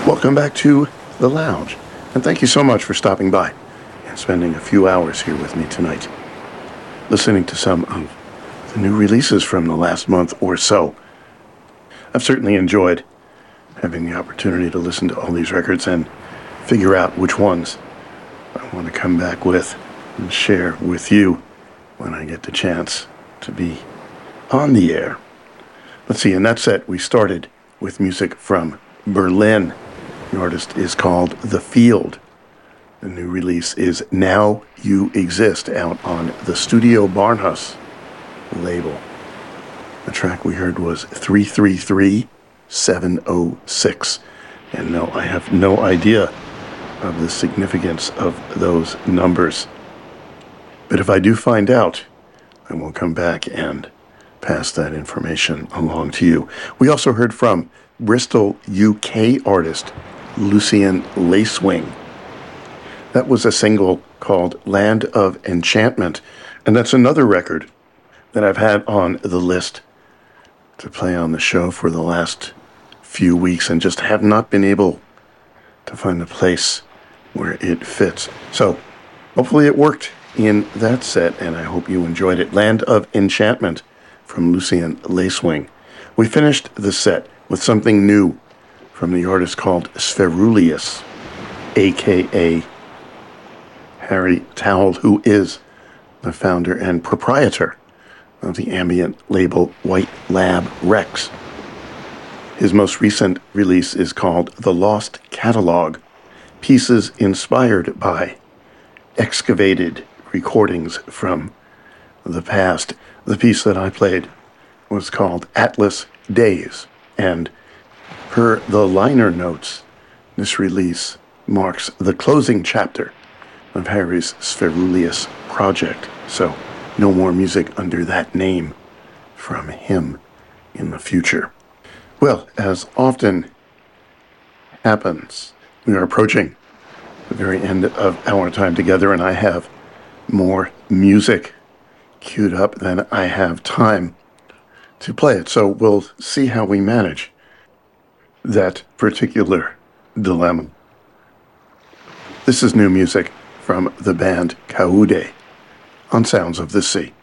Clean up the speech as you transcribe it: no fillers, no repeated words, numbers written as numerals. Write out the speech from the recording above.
Welcome back to The Lounge, and thank you so much for stopping by and spending a few hours here with me tonight, listening to some of the new releases from the last month or so. I've certainly enjoyed having the opportunity to listen to all these records and figure out which ones I want to come back with and share with you when I get the chance to be on the air. Let's see, in that set we started with music from Berlin. The artist is called The Field. The new release is Now You Exist, out on the Studio Barnhus label. The track we heard was 333706. And no, I have no idea of the significance of those numbers. But if I do find out, I will come back and pass that information along to you. We also heard from Bristol, UK artist Lucien Lacewing. That was a single called Land of Enchantment, and that's another record that I've had on the list to play on the show for the last few weeks and just have not been able to find the place where it fits. So hopefully it worked in that set, and I hope you enjoyed it. Land of Enchantment from Lucien Lacewing. We finished the set with something new from the artist called Sferulius, a.k.a. Harry Towell, who is the founder and proprietor of the ambient label White Lab Rex. His most recent release is called The Lost Catalog, pieces inspired by excavated recordings from the past. The piece that I played was called Atlas Days, and per the liner notes, this release marks the closing chapter of Harry's Sferulius project, so no more music under that name from him in the future. Well, as often happens, we are approaching the very end of our time together, and I have more music queued up than I have time to play it. So we'll see how we manage that particular dilemma. This is new music from the band Kaude on Sounds of the Sea.